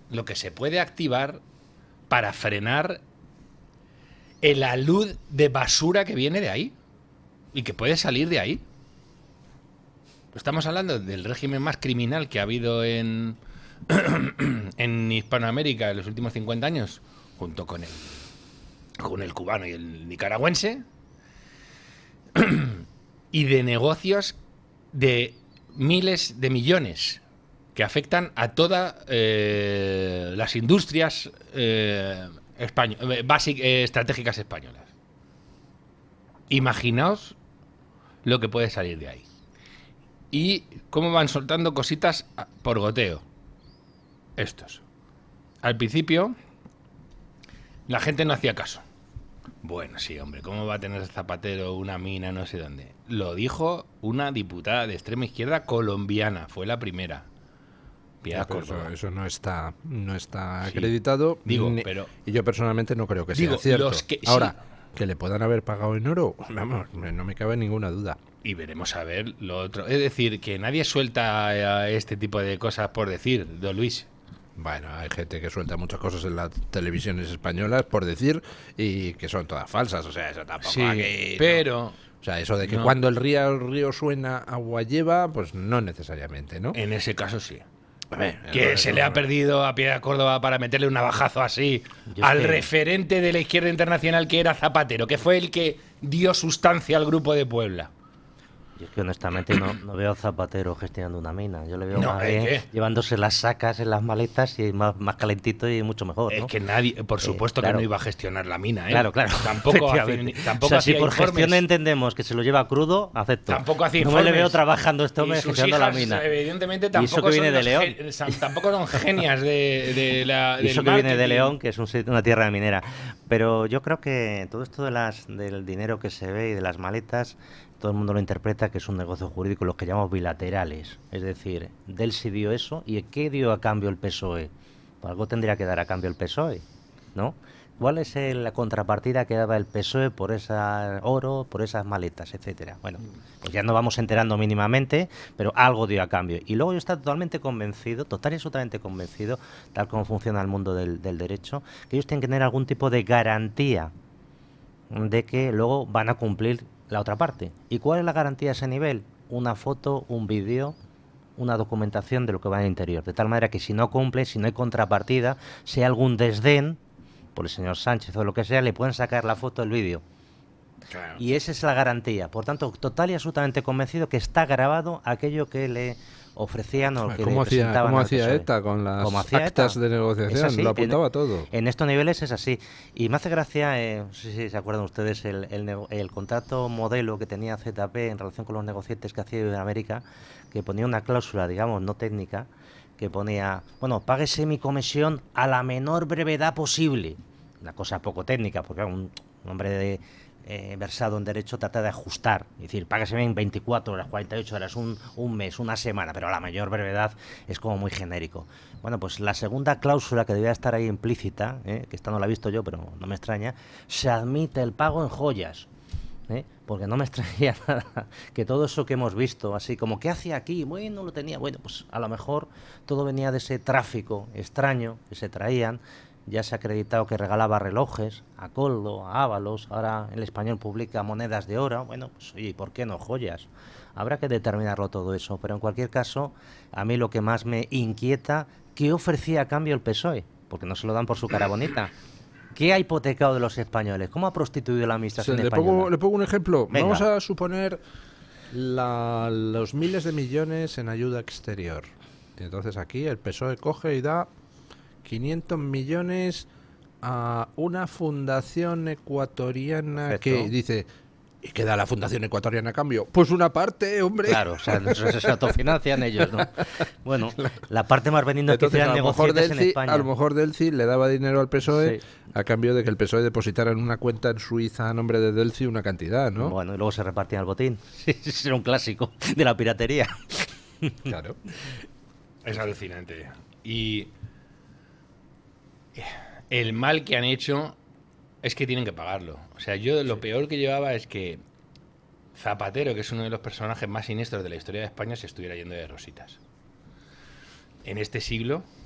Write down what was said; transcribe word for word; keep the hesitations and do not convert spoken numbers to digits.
lo que se puede activar para frenar el alud de basura que viene de ahí y que puede salir de ahí. Estamos hablando del régimen más criminal que ha habido en, en Hispanoamérica en los últimos cincuenta años, junto con el, con el cubano y el nicaragüense, y de negocios de miles de millones que afectan a todas eh, las industrias eh, español, eh, basic, eh, estratégicas españolas. Imaginaos lo que puede salir de ahí. Y cómo van soltando cositas por goteo. Estos. Al principio, la gente no hacía caso. Bueno, sí, hombre, ¿cómo va a tener Zapatero una mina no sé dónde? Lo dijo una diputada de extrema izquierda colombiana, fue la primera. Piedad Eso, eso no está, no está sí. acreditado. Digo, ni, pero y yo personalmente no creo que digo, sea cierto. Los que, Ahora, sí. que le puedan haber pagado en oro, vamos, no me cabe ninguna duda. Y veremos a ver lo otro. Es decir, que nadie suelta este tipo de cosas por decir, don Luis. Bueno, hay gente que suelta muchas cosas en las televisiones españolas por decir y que son todas falsas, o sea, eso tampoco sí, aquí, pero... No. O sea, eso de que no. cuando el río, el río suena, agua lleva, pues no necesariamente, ¿no? En ese caso sí. A ver, que no, se no, le no. ha perdido a Piedad Córdoba para meterle un navajazo así Yo al sé. referente de la izquierda internacional que era Zapatero, que fue el que dio sustancia al Grupo de Puebla. Yo es que honestamente no, no veo a Zapatero gestionando una mina. Yo le veo No, más ¿eh, bien qué? llevándose las sacas en las maletas y más, más calentito y mucho mejor, Es ¿no? que nadie, por supuesto Eh, claro. que no iba a gestionar la mina, ¿eh? Claro, claro. Tampoco hace, Efectivamente. tampoco o sea, si hacía por informes. gestión entendemos que se lo lleva crudo, acepto. Tampoco hacía No me le informes. veo trabajando este hombre Y sus gestionando hijas, la mina. evidentemente, Y eso tampoco que viene son de los León. gen- son- tampoco son genias de, de la, Y del eso que viene de marketing. León, que es un sitio- una tierra minera. Pero yo creo que todo esto de las, del dinero que se ve y de las maletas, todo el mundo lo interpreta que es un negocio jurídico, los que llamamos bilaterales. Es decir, Delcy dio eso, ¿y qué dio a cambio el P S O E? Pues algo tendría que dar a cambio el P S O E, ¿no? ¿Cuál es el- la contrapartida que daba el P S O E por ese oro, por esas maletas, etcétera? Bueno, pues ya nos vamos enterando mínimamente, pero algo dio a cambio. Y luego yo estoy totalmente convencido, total y absolutamente convencido, tal como funciona el mundo del, del derecho, que ellos tienen que tener algún tipo de garantía de que luego van a cumplir la otra parte. ¿Y cuál es la garantía a ese nivel? Una foto, un vídeo, una documentación de lo que va en el interior. De tal manera que si no cumple, si no hay contrapartida, si hay algún desdén por el señor Sánchez o lo que sea, le pueden sacar la foto, el vídeo. Claro. Y esa es la garantía. Por tanto, total y absolutamente convencido que está grabado aquello que le ofrecían o que ¿Cómo le hacía, presentaban cómo al hacía P S O E. ETA con las Como hacía actas ETA. de negociación? Es así, Lo apuntaba en, todo. En estos niveles es así. Y me hace gracia, eh, no sé si se acuerdan ustedes, el, el, nego- el contrato modelo que tenía Z P en relación con los negociantes que hacía Iberoamérica, que ponía una cláusula, digamos, no técnica, que ponía, bueno, páguese mi comisión a la menor brevedad posible. Una cosa poco técnica, porque un, un hombre de, eh, versado en derecho trata de ajustar, es decir, págase en veinticuatro horas, cuarenta y ocho horas, un, un mes, una semana, pero a la mayor brevedad es como muy genérico. Bueno, pues la segunda cláusula que debía estar ahí implícita, eh, que esta no la he visto yo, pero no me extraña, se admite el pago en joyas. ¿Eh? Porque no me extrañaría nada que todo eso que hemos visto, así como ¿qué hacía aquí? Bueno, lo tenía, bueno, pues a lo mejor todo venía de ese tráfico extraño que se traían. Ya se ha acreditado que regalaba relojes a Coldo, a Ábalos, ahora el Español publica monedas de oro. Bueno, pues oye, ¿por qué no joyas? Habrá que determinarlo todo eso, pero en cualquier caso, a mí lo que más me inquieta, ¿qué ofrecía a cambio el P S O E? Porque no se lo dan por su cara bonita. ¿Qué ha hipotecado de los españoles? ¿Cómo ha prostituido la O sea, administración le, española? pongo, le pongo un ejemplo. Venga. Vamos a suponer la- los miles de millones en ayuda exterior. Y entonces aquí el P S O E coge y da quinientos millones a una fundación ecuatoriana. Perfecto. Que dice, ¿y qué da la fundación ecuatoriana a cambio? Pues una parte, hombre. Claro, o sea, se, se autofinancian ellos, ¿no? Bueno, la parte más vendiendo es que Entonces, hicieran a lo, mejor negociantes en Delcy, España. a lo mejor Delcy le daba dinero al P S O E Sí. a cambio de que el P S O E depositara en una cuenta en Suiza a nombre de Delcy una cantidad, ¿no? Bueno, y luego se repartían el botín. Sí, sí, era un clásico de la piratería. Claro. Es alucinante. Y el mal que han hecho es que tienen que pagarlo. O sea, yo lo peor que llevaba es que Zapatero, que es uno de los personajes más siniestros de la historia de España, se estuviera yendo de rositas. En este siglo,